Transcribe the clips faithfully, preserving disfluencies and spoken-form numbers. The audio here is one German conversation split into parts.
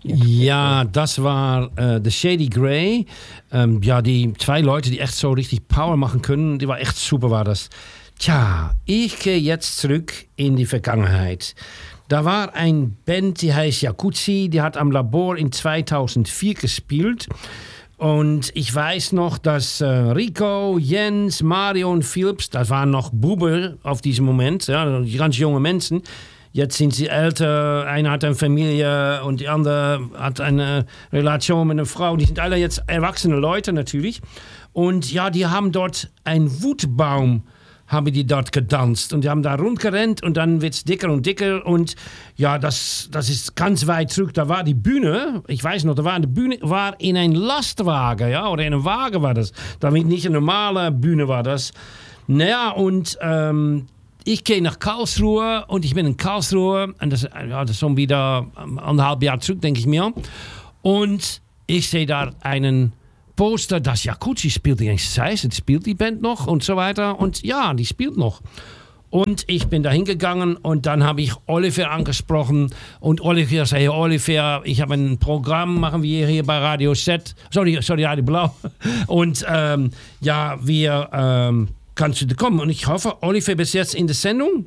Ja, das war äh, The Shady Grey. Ähm, ja, die zwei Leute, die echt so richtig Power machen können, die war echt super, war das. Tja, ich gehe jetzt zurück in die Vergangenheit. Da war ein Band, die heißt Jacuzzi, die hat am Labor in zweitausendvier gespielt. Und ich weiß noch, dass äh, Rico, Jens, Mario und Philips, das waren noch Buben auf diesem Moment, ja, ganz junge Menschen. Jetzt sind sie älter, einer hat eine Familie und die andere hat eine Relation mit einer Frau. Die sind alle jetzt erwachsene Leute natürlich. Und ja, die haben dort einen Wutbaum, haben die dort gedanzt. Und die haben da rundgerannt und dann wird es dicker und dicker. Und ja, das, das ist ganz weit zurück. Da war die Bühne, ich weiß noch, da war die Bühne war in ein Lastwagen, ja, oder in einem Wagen war das. Damit nicht eine normale Bühne war das. Naja, und ähm, ich gehe nach Karlsruhe und ich bin in Karlsruhe. Und das, ja, das ist schon wieder anderthalb Jahre zurück, denke ich mir. Und ich sehe da einen Poster, das Jacuzzi spielt. Ich denke, Scheiße, spielt die Band noch und so weiter. Und ja, die spielt noch. Und ich bin da hingegangen und dann habe ich Oliver angesprochen. Und Oliver sagte, hey Oliver, ich habe ein Programm, machen wir hier bei Radio Z. Sorry, sorry, Radio Blau. Und ähm, ja, wir... Ähm, kannst du kommen? Und ich hoffe, Oliver, bist jetzt in der Sendung?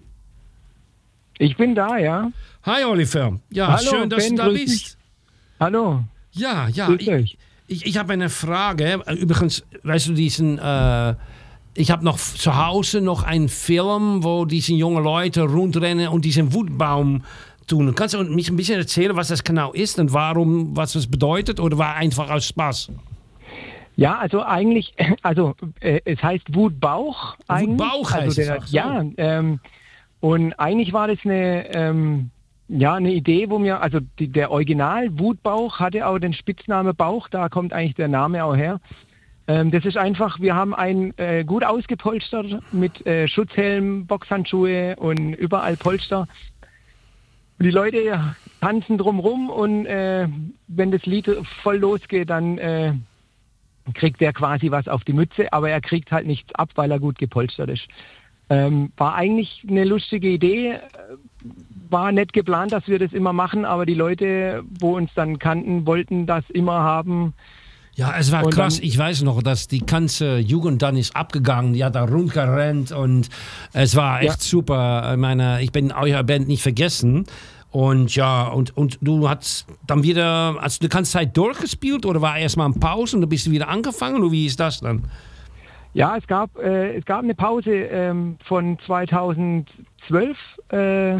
Ich bin da, ja. Hi, Oliver. Ja, Hallo, schön, dass Ben, du da grüß bist. dich. Hallo. Ja, ja. Grüß Ich, euch. ich, ich habe eine Frage. Übrigens, weißt du, diesen... Äh, ich habe noch zu Hause noch einen Film, wo diese jungen Leute rundrennen und diesen Wutbaum tun. Kannst du mich ein bisschen erzählen, was das genau ist und warum, was das bedeutet? Oder war einfach aus Spaß? Ja, also eigentlich, also äh, es heißt Wutbauch eigentlich. Wutbauch heißt also der, es auch so. Ja, ähm, und eigentlich war das eine, ähm, ja, eine Idee, wo mir, also die, der Original Wutbauch hatte auch den Spitznamen Bauch, da kommt eigentlich der Name auch her. Ähm, das ist einfach, wir haben einen äh, gut ausgepolstert mit äh, Schutzhelm, Boxhandschuhe und überall Polster. Und die Leute ja, tanzen drumrum und äh, wenn das Lied voll losgeht, dann... Äh, kriegt er quasi was auf die Mütze, aber er kriegt halt nichts ab, weil er gut gepolstert ist. Ähm, war eigentlich eine lustige Idee, war nicht geplant, dass wir das immer machen, aber die Leute, wo uns dann kannten, wollten das immer haben. Ja, es war und krass. Dann, ich weiß noch, dass die ganze Jugend dann ist abgegangen, die hat da rundgerannt und es war echt ja. super. Ich meine, ich bin euer Band nicht vergessen. Und ja, und, und du hast dann wieder, also die ganze Zeit durchgespielt oder war erstmal eine Pause und dann bist du wieder angefangen oder wie ist das dann? Ja, es gab, äh, es gab eine Pause ähm, von zweitausendzwölf äh,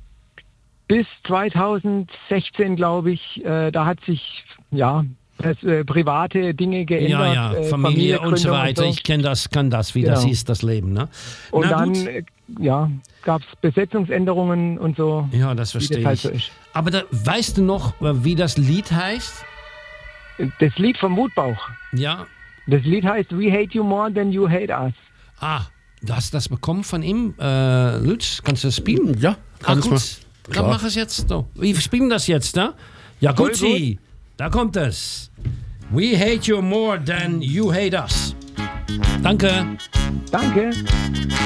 bis zweitausendsechzehn, glaube ich. Äh, da hat sich, ja, das, äh, private Dinge geändert. Ja, ja, äh, Familie und so weiter. Und so. Ich kenne das, kann das, wie genau. das ist, das Leben. Ne? Und Na, dann, gut. Äh, ja, gab es Besetzungsänderungen und so. Ja, das verstehe wie das halt ich. so ist. Aber da, weißt du noch, wie das Lied heißt? Das Lied vom Wutbauch. Ja. Das Lied heißt We Hate You More Than You Hate Us. Ah, du hast das bekommen von ihm, äh, Lutz? Kannst du das spielen? Ja, kann ah, ich gut. mal. Dann mach es jetzt. So. Wir spielen das jetzt, ne? Ja, gut, Sie. Da kommt es. We hate you more than you hate us. Danke. Danke.